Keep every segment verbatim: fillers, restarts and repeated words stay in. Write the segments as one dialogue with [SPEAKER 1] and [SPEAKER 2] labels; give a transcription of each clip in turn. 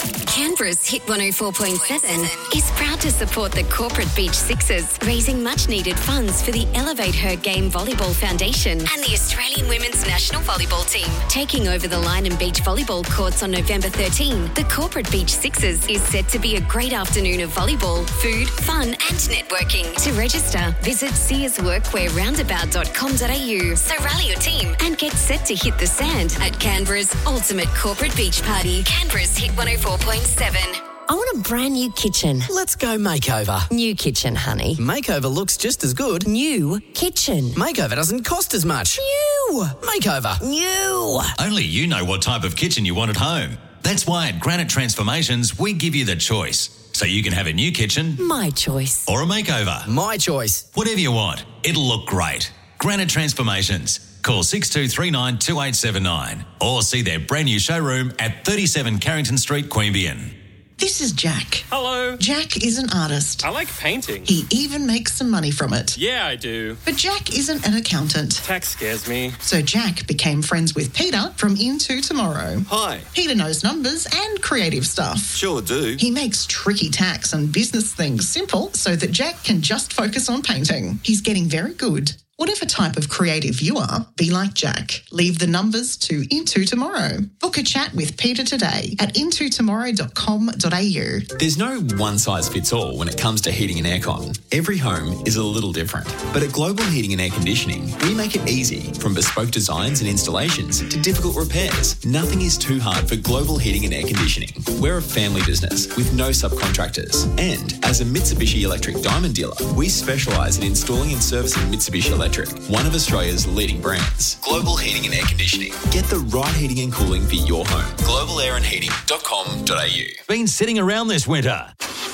[SPEAKER 1] Canberra's Hit one oh four point seven is proud to support the Corporate Beach Sixers, raising much-needed funds for the Elevate Her Game Volleyball Foundation and the Australian Women's National Volleyball Team. Taking over the Line and Beach volleyball courts on November thirteenth, the Corporate Beach Sixers is set to be a great afternoon of volleyball, food, fun and networking. To register, visit sears workwear roundabout dot com dot a u. So rally your team and get set to hit the sand at Canberra's ultimate corporate beach party. Canberra's Hit one oh four point seven.
[SPEAKER 2] I want a brand new kitchen.
[SPEAKER 3] Let's go makeover.
[SPEAKER 2] New kitchen, honey.
[SPEAKER 3] Makeover looks just as good.
[SPEAKER 2] New kitchen.
[SPEAKER 3] Makeover doesn't cost as much.
[SPEAKER 2] New.
[SPEAKER 3] Makeover.
[SPEAKER 2] New.
[SPEAKER 4] Only you know what type of kitchen you want at home. That's why at Granite Transformations, we give you the choice. So you can have a new kitchen.
[SPEAKER 2] My choice.
[SPEAKER 4] Or a makeover.
[SPEAKER 3] My choice.
[SPEAKER 4] Whatever you want. It'll look great. Granite Transformations. Call six two three nine two eight seven nine or see their brand new showroom at thirty-seven Carrington Street, Queanbeyan.
[SPEAKER 5] This is Jack.
[SPEAKER 6] Hello.
[SPEAKER 5] Jack is an artist.
[SPEAKER 6] I like painting.
[SPEAKER 5] He even makes some money from it.
[SPEAKER 6] Yeah, I do.
[SPEAKER 5] But Jack isn't an accountant.
[SPEAKER 6] Tax scares me.
[SPEAKER 5] So Jack became friends with Peter from Into Tomorrow.
[SPEAKER 7] Hi.
[SPEAKER 5] Peter knows numbers and creative stuff.
[SPEAKER 7] Sure do.
[SPEAKER 5] He makes tricky tax and business things simple so that Jack can just focus on painting. He's getting very good. Whatever type of creative you are, be like Jack. Leave the numbers to Into Tomorrow. Book a chat with Peter today at into tomorrow dot com dot a u.
[SPEAKER 8] There's no one-size-fits-all when it comes to heating and aircon. Every home is a little different. But at Global Heating and Air Conditioning, we make it easy. From bespoke designs and installations to difficult repairs, nothing is too hard for Global Heating and Air Conditioning. We're a family business with no subcontractors. And as a Mitsubishi Electric Diamond dealer, we specialise in installing and servicing Mitsubishi Electric. One of Australia's leading brands. Global Heating and Air Conditioning. Get the right heating and cooling for your home. global air and heating dot com dot a u.
[SPEAKER 4] Been sitting around this winter?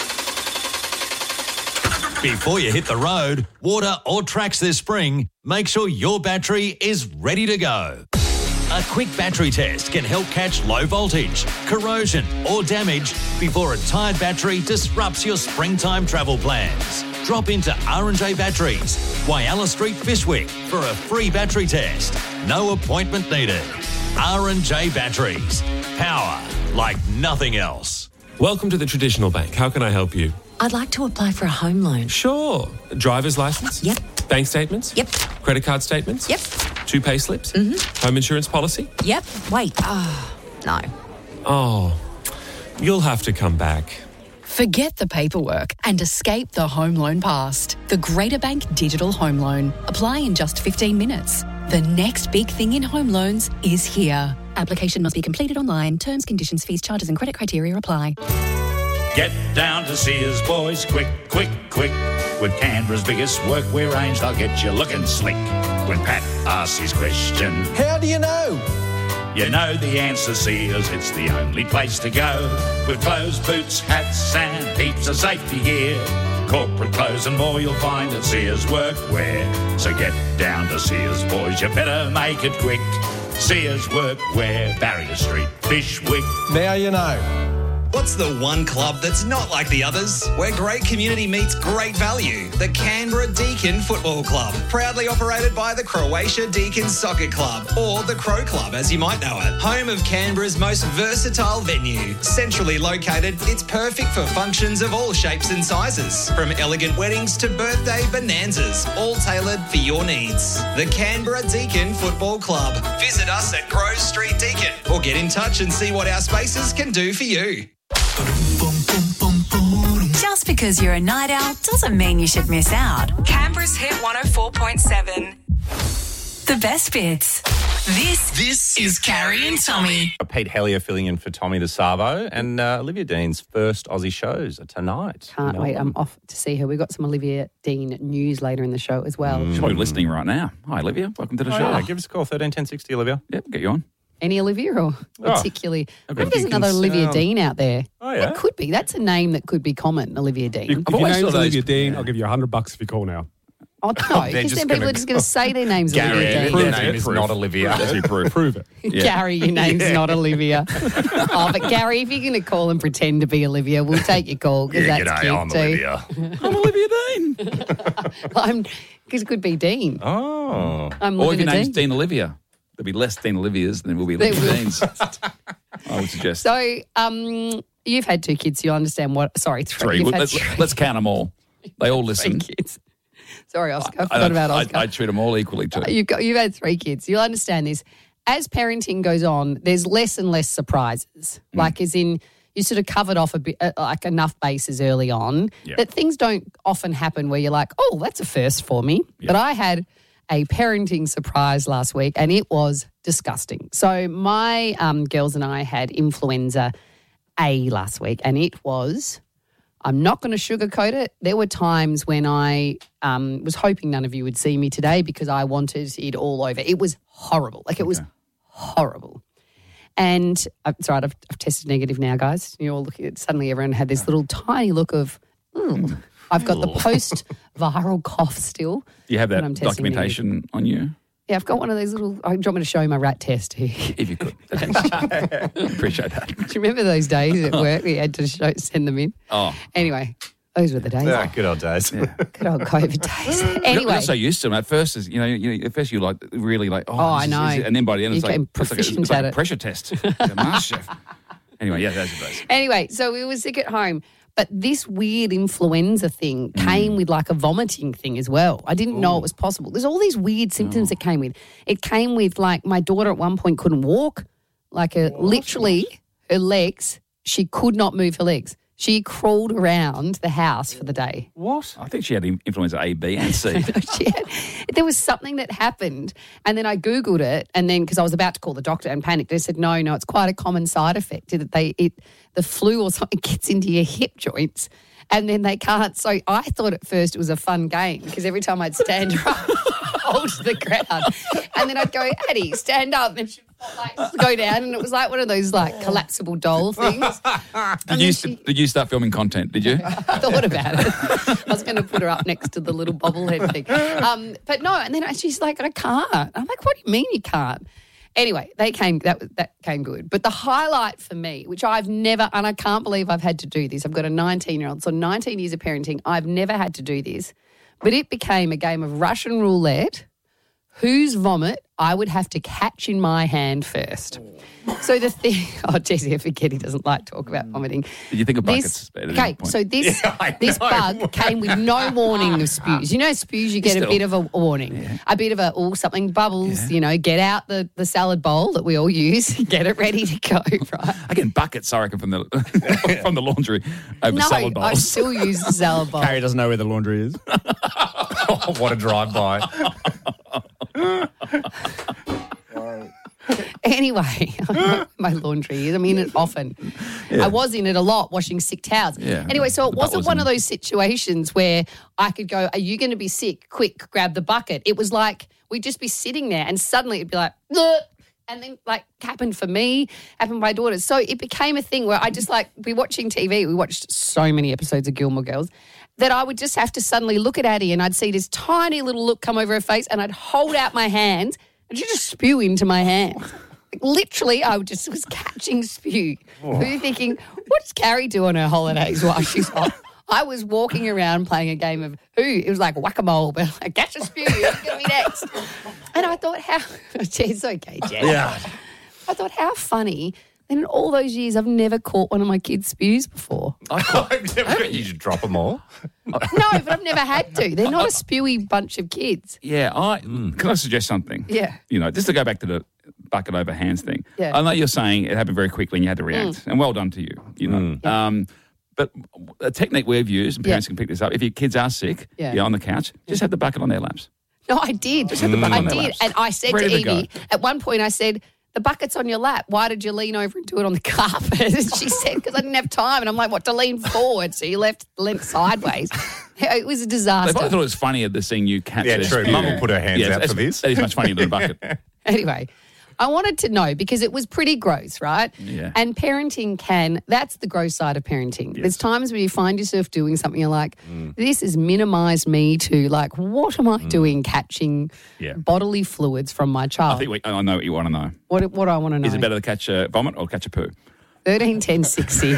[SPEAKER 4] Before you hit the road, water or tracks this spring, make sure your battery is ready to go. A quick battery test can help catch low voltage, corrosion or damage before a tired battery disrupts your springtime travel plans. Drop into R and J Batteries, Whyalla Street, Fishwick for a free battery test. No appointment needed. R and J Batteries. Power like nothing else.
[SPEAKER 9] Welcome to the Traditional Bank. How can I help you?
[SPEAKER 2] I'd like to apply for a home loan.
[SPEAKER 9] Sure. Driver's license?
[SPEAKER 2] Yep.
[SPEAKER 9] Bank statements?
[SPEAKER 2] Yep.
[SPEAKER 9] Credit card statements?
[SPEAKER 2] Yep.
[SPEAKER 9] Two pay slips?
[SPEAKER 2] Mm-hmm.
[SPEAKER 9] Home insurance policy?
[SPEAKER 2] Yep. Wait. Ah, oh, no.
[SPEAKER 9] Oh, you'll have to come back.
[SPEAKER 10] Forget the paperwork and escape the home loan past. The Greater Bank Digital Home Loan. Apply in just fifteen minutes. The next big thing in home loans is here. Application must be completed online. Terms, conditions, fees, charges and credit criteria apply.
[SPEAKER 11] Get down to Sears, boys, quick, quick, quick. With Canberra's biggest workwear range, they'll get you looking slick. When Pat asks his question,
[SPEAKER 12] how do you know?
[SPEAKER 11] You know the answer, Sears, it's the only place to go. With clothes, boots, hats and heaps of safety gear. Corporate clothes and more you'll find at Sears Workwear. So get down to Sears, boys, you better make it quick. Sears Workwear, Barrier Street, Fishwick.
[SPEAKER 12] Now you know.
[SPEAKER 13] What's the one club that's not like the others? Where great community meets great value. The Canberra Deakin Football Club. Proudly operated by the Croatia Deakin Soccer Club, or the Crow Club as you might know it. Home of Canberra's most versatile venue. Centrally located, it's perfect for functions of all shapes and sizes. From elegant weddings to birthday bonanzas, all tailored for your needs. The Canberra Deakin Football Club. Visit us at Grove Street, Deakin, or get in touch and see what our spaces can do for you.
[SPEAKER 14] Just because you're a night owl doesn't mean you should miss out. Canberra's Hit one oh four point seven. The best bits. This this is Carrie and Tommy.
[SPEAKER 15] Pete Hellier filling in for Tommy DeSavo, and uh, Olivia Dean's first Aussie shows are tonight.
[SPEAKER 16] Can't wait. I'm off to see her. We've got some Olivia Dean news later in the show as well.
[SPEAKER 15] Mm.
[SPEAKER 17] She's probably listening right now. Hi, Olivia. Welcome to the
[SPEAKER 15] oh,
[SPEAKER 17] show.
[SPEAKER 15] Yeah, give us a call, thirteen ten sixty, Olivia.
[SPEAKER 17] Yep, get you on.
[SPEAKER 16] Any Olivia or particularly?
[SPEAKER 17] Oh,
[SPEAKER 16] Maybe there's another Olivia
[SPEAKER 15] sound.
[SPEAKER 16] Dean out there.
[SPEAKER 15] Oh, yeah.
[SPEAKER 16] That could be. That's a name that could be common, Olivia Dean.
[SPEAKER 18] If, if your name's Olivia Dean, I'll give you a hundred bucks if you call now.
[SPEAKER 16] Oh, no, because then people are just going to say their name's
[SPEAKER 15] Gary,
[SPEAKER 16] Olivia Dean.
[SPEAKER 15] your name is not Olivia.
[SPEAKER 18] Prove, Prove it.
[SPEAKER 16] Yeah. Gary, your name's yeah. not Olivia. Oh, but Gary, if you're going to call and pretend to be Olivia, we'll take your call because
[SPEAKER 15] yeah,
[SPEAKER 16] that's
[SPEAKER 15] g'day,
[SPEAKER 16] cute
[SPEAKER 15] I'm
[SPEAKER 16] too.
[SPEAKER 15] Olivia.
[SPEAKER 17] I'm Olivia Dean.
[SPEAKER 16] I'm because it could be Dean.
[SPEAKER 15] Oh.
[SPEAKER 16] I'm
[SPEAKER 17] or if your name's
[SPEAKER 16] Dean.
[SPEAKER 17] Dean Olivia. There'll be less Dean Olivias than there will be Olivia Deans. I would suggest.
[SPEAKER 16] So, um, You've had two kids, so you understand what. Sorry, three.
[SPEAKER 17] Three.
[SPEAKER 16] You've
[SPEAKER 17] Well,
[SPEAKER 16] had
[SPEAKER 17] let's,
[SPEAKER 16] three.
[SPEAKER 17] let's count them all. They all listen.
[SPEAKER 16] Three kids. Sorry, Oscar. I,
[SPEAKER 17] I,
[SPEAKER 16] forgot about Oscar.
[SPEAKER 17] I, I treat them all equally too.
[SPEAKER 16] You've got you've had three kids. You'll understand this. As parenting goes on, there's less and less surprises. Mm. Like, as in, you sort of covered off a bit, uh, like enough bases early on
[SPEAKER 17] Yep.
[SPEAKER 16] that things don't often happen where you're like, oh, that's a first for me.
[SPEAKER 17] Yep.
[SPEAKER 16] But I had a parenting surprise last week, and it was disgusting. So my um, girls and I had influenza A last week, and it was. I'm not going to sugarcoat it. There were times when I um, was hoping none of you would see me today because I wanted it all over. It was horrible. Like, it was horrible. And uh, it's all right, I've, I've tested negative now, guys. You're all looking at, suddenly everyone had this little tiny look of, mm. I've got the post-viral cough still.
[SPEAKER 17] Do you have
[SPEAKER 16] when
[SPEAKER 17] that
[SPEAKER 16] I'm testing
[SPEAKER 17] documentation
[SPEAKER 16] negative.
[SPEAKER 17] on you?
[SPEAKER 16] Yeah, I've got one of those little, I do you want me to show you my rat test here?
[SPEAKER 17] If you could. Appreciate that.
[SPEAKER 16] Do you remember those days at work we had to show, send them in?
[SPEAKER 17] Oh.
[SPEAKER 16] Anyway, those were the days.
[SPEAKER 15] Yeah, good old days.
[SPEAKER 17] Yeah.
[SPEAKER 16] Good old COVID days.
[SPEAKER 17] You're,
[SPEAKER 16] Anyway.
[SPEAKER 17] you're so used to them. At first, is you know, you, at first you're like really like, oh,
[SPEAKER 16] Oh, I
[SPEAKER 17] this is-
[SPEAKER 16] know.
[SPEAKER 17] this is- and then by the end,
[SPEAKER 16] You
[SPEAKER 17] it's like,
[SPEAKER 16] became
[SPEAKER 17] it's like, a,
[SPEAKER 16] proficient
[SPEAKER 17] it's like
[SPEAKER 16] at
[SPEAKER 17] a
[SPEAKER 16] it.
[SPEAKER 17] pressure test. It's a master chef. Anyway, yeah, those are those.
[SPEAKER 16] Anyway, so we were sick at home. But this weird influenza thing came with like a vomiting thing as well. I didn't know it was possible. There's all these weird symptoms that came with. It came with like my daughter at one point couldn't walk. Like a, literally her legs, she could not move her legs. She crawled around the house for the day.
[SPEAKER 17] What? I think she had influenza A, B, and C.
[SPEAKER 16] She had, there was something that happened, and then I Googled it, and then because I was about to call the doctor and panicked, they said, no, no, it's quite a common side effect that they it the flu or something gets into your hip joints, and then they can't. So I thought at first it was a fun game because every time I'd stand her up, hold to the ground, and then I'd go, Addie, stand up, and she'd like go down, and it was like one of those like collapsible doll things.
[SPEAKER 17] Did you, she, did you start filming content, did you?
[SPEAKER 16] I thought about it. I was going to put her up next to the little bobblehead thing. Um, but no, and then she's like, I can't. I'm like, what do you mean you can't? Anyway, they came, that that came good. But the highlight for me, which I've never, and I can't believe I've had to do this. I've got a nineteen-year-old, so nineteen years of parenting. I've never had to do this. But it became a game of Russian roulette. Whose vomit I would have to catch in my hand first. So the thing, oh, Jesse, I forget he doesn't like to talk about vomiting.
[SPEAKER 17] Did you think of buckets?
[SPEAKER 16] This,
[SPEAKER 17] at any
[SPEAKER 16] okay,
[SPEAKER 17] point?
[SPEAKER 16] so this
[SPEAKER 17] Yeah,
[SPEAKER 16] this
[SPEAKER 17] know.
[SPEAKER 16] bug came with no warning of spews. You know, spews, you get
[SPEAKER 17] Still.
[SPEAKER 16] a bit of a warning,
[SPEAKER 17] Yeah.
[SPEAKER 16] a bit of a, oh, something bubbles,
[SPEAKER 17] Yeah.
[SPEAKER 16] you know, get out the, the salad bowl that we all use, get it ready to go, right?
[SPEAKER 17] Again, buckets, I reckon, from the from the laundry over
[SPEAKER 16] no,
[SPEAKER 17] salad
[SPEAKER 16] I
[SPEAKER 17] bowls.
[SPEAKER 16] still use the salad bowl.
[SPEAKER 18] Carrie doesn't know where the laundry is.
[SPEAKER 15] Oh, what a drive-by.
[SPEAKER 16] Anyway, I know where my laundry is. I'm in it often.
[SPEAKER 17] Yeah.
[SPEAKER 16] I was in it a lot, washing sick towels.
[SPEAKER 17] Yeah.
[SPEAKER 16] Anyway, so it
[SPEAKER 17] The
[SPEAKER 16] wasn't
[SPEAKER 17] butlers
[SPEAKER 16] one
[SPEAKER 17] in-
[SPEAKER 16] of those situations where I could go, are you going to be sick? Quick, grab the bucket. It was like we'd just be sitting there and suddenly it'd be like, "Ugh," and then like happened for me, happened to my daughters. So it became a thing where I just like, we watching T V, we watched so many episodes of Gilmore Girls, that I would just have to suddenly look at Addie and I'd see this tiny little look come over her face and I'd hold out my hands and she'd just spew into my hands. Like, literally, I would just was catching spew. So you're thinking, what does Carrie do on her holidays while she's off? I was walking around playing a game of who? It was like whack-a-mole, but like, catch a spew, who's going to be next? And I thought, how, it's okay, Jen.
[SPEAKER 15] Yeah.
[SPEAKER 16] I thought, how funny. And in all those years, I've never caught one of my kids' spews before.
[SPEAKER 15] I've never got you to drop them all.
[SPEAKER 16] No, but I've never had to. They're not a spewy bunch of kids.
[SPEAKER 17] Yeah, I can I suggest something?
[SPEAKER 16] Yeah.
[SPEAKER 17] You know, just to go back to the bucket over hands thing.
[SPEAKER 16] Yeah.
[SPEAKER 17] I know you're saying it happened very quickly and you had to react, and well done to you. You know, um, but a technique we've used, and parents
[SPEAKER 16] Yeah.
[SPEAKER 17] can pick this up. If your kids are sick,
[SPEAKER 16] Yeah.
[SPEAKER 17] you're on the couch, just have the bucket on their laps.
[SPEAKER 16] No, I did.
[SPEAKER 17] Just have the bucket
[SPEAKER 16] I
[SPEAKER 17] on their
[SPEAKER 16] did.
[SPEAKER 17] laps.
[SPEAKER 16] And I said
[SPEAKER 17] Ready
[SPEAKER 16] to
[SPEAKER 17] to go.
[SPEAKER 16] Evie, at one point I said, the bucket's on your lap. Why did you lean over and do it on the carpet? And she said, because I didn't have time. And I'm like, what, to lean forward? So you left leant sideways. It was a
[SPEAKER 17] They
[SPEAKER 16] disaster.
[SPEAKER 17] probably thought it was funnier than seeing you catch
[SPEAKER 15] Yeah,
[SPEAKER 17] their
[SPEAKER 15] true.
[SPEAKER 17] spew.
[SPEAKER 15] Mum will put her hands out
[SPEAKER 17] that's-
[SPEAKER 15] for this.
[SPEAKER 17] That is much funnier than a bucket.
[SPEAKER 16] Anyway, I wanted to know because it was pretty gross, right?
[SPEAKER 17] Yeah.
[SPEAKER 16] And parenting can, that's the gross side of parenting. There's times when you find yourself doing something, you're like, this has minimised me to like, what am I doing catching
[SPEAKER 17] Yeah.
[SPEAKER 16] bodily fluids from my
[SPEAKER 17] I
[SPEAKER 16] child?
[SPEAKER 17] think we, I know what you want to know.
[SPEAKER 16] What, what do I want to know?
[SPEAKER 17] Is it better to catch a vomit or catch a poo?
[SPEAKER 16] thirteen ten sixty.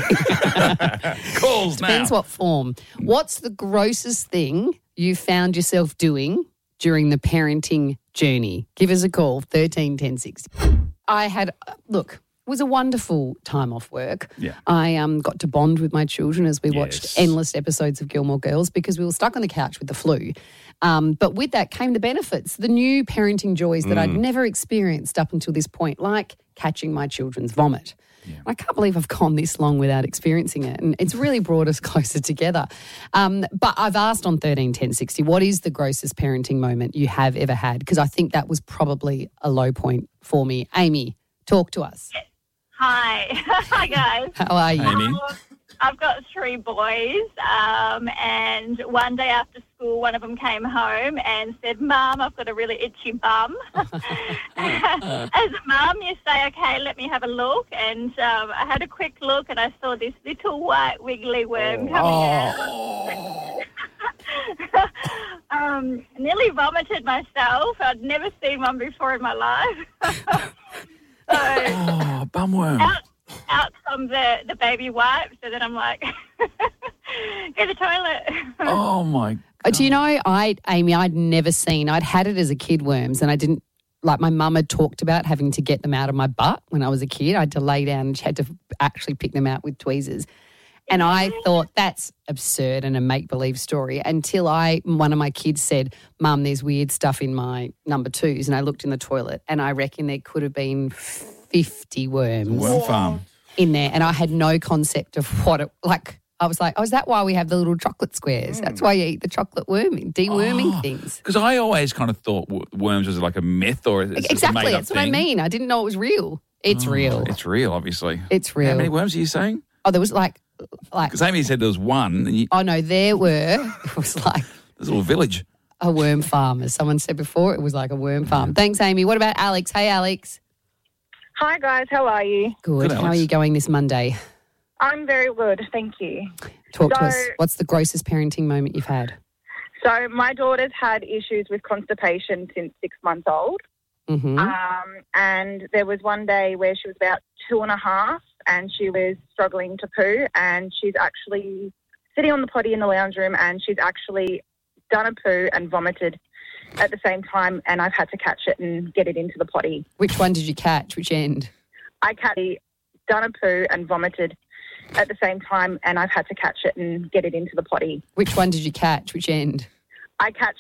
[SPEAKER 17] Calls now.
[SPEAKER 16] Depends what form. What's the grossest thing you found yourself doing during the parenting journey? Give us a call, thirteen ten sixty. I had, look, was a wonderful time off work.
[SPEAKER 17] Yeah.
[SPEAKER 16] I um, got to bond with my children as we
[SPEAKER 17] Yes.
[SPEAKER 16] watched endless episodes of Gilmore Girls because we were stuck on the couch with the flu. Um, but with that came the benefits, the new parenting joys that I'd
[SPEAKER 17] Mm.
[SPEAKER 16] never experienced up until this point, like catching my children's vomit. I can't believe I've gone this long without experiencing it, and it's really brought us closer together. Um, but I've asked on thirteen ten sixty, what is the grossest parenting moment you have ever had? Because I think that was probably a low point for me. Amy, talk to us.
[SPEAKER 7] Hi. Hi, guys.
[SPEAKER 16] How are you?
[SPEAKER 17] Amy?
[SPEAKER 7] Um, I've got three boys, um, and one day after school, one of them came home and said, Mum, I've got a really itchy bum. As a mum, you say, okay, let me have a look. And um, I had a quick look and I saw this little white wiggly worm coming out. um, nearly vomited myself. I'd never seen one before in my life. so,
[SPEAKER 17] Oh, bumworm.
[SPEAKER 7] out, out come the, the baby wipes, and then I'm like, go to the toilet.
[SPEAKER 17] Oh, my
[SPEAKER 16] Uh, Do you know, I, Amy, I'd never seen, I'd had it as a kid, worms, and I didn't, like my mum had talked about having to get them out of my butt when I was a kid. I had to lay down and she had to actually pick them out with tweezers. And I thought that's absurd and a make-believe story until I, one of my kids said, Mum, there's weird stuff in my number twos. And I looked in the toilet and I reckon there could have been fifty worms
[SPEAKER 17] Worm farm.
[SPEAKER 16] in there. And I had no concept of what it, like, I was like, oh, is that why we have the little chocolate squares?
[SPEAKER 17] Mm.
[SPEAKER 16] That's why you eat the chocolate worming, deworming
[SPEAKER 17] Oh,
[SPEAKER 16] things.
[SPEAKER 17] Because I always kind of thought w- worms was like a myth or it's just a
[SPEAKER 16] Exactly,
[SPEAKER 17] made-up
[SPEAKER 16] that's what I
[SPEAKER 17] thing.
[SPEAKER 16] mean. I didn't know it was real. It's
[SPEAKER 17] Oh,
[SPEAKER 16] real.
[SPEAKER 17] It's real, obviously.
[SPEAKER 16] It's real.
[SPEAKER 17] How many worms are you saying?
[SPEAKER 16] Oh, there was like, like.
[SPEAKER 17] Because Amy said there was one. And you,
[SPEAKER 16] Oh no, there were. It was like
[SPEAKER 17] there's a little village.
[SPEAKER 16] a worm farm, as someone said before. It was like a worm farm. Thanks, Amy. What about Alex? Hey, Alex.
[SPEAKER 7] Hi, guys. How are you?
[SPEAKER 16] Good.
[SPEAKER 17] Good,
[SPEAKER 16] How are
[SPEAKER 17] Alex.
[SPEAKER 16] you going this Monday?
[SPEAKER 7] I'm very good, thank you.
[SPEAKER 16] Talk to
[SPEAKER 7] So-
[SPEAKER 16] us. What's the grossest parenting moment you've had?
[SPEAKER 7] So my daughter's had issues with constipation since six months old.
[SPEAKER 16] Mm-hmm.
[SPEAKER 7] Um, and there was one day where she was about two and a half and she was struggling to poo, and she's actually sitting on the potty in the lounge room and she's actually done a poo and vomited at the same time, and I've had to catch it and get it into the potty.
[SPEAKER 16] Which one did you catch? Which end?
[SPEAKER 7] I catch done a poo and vomited at the same time, and I've had to catch it and get it into the potty.
[SPEAKER 16] Which one did you catch? Which end?
[SPEAKER 7] I catch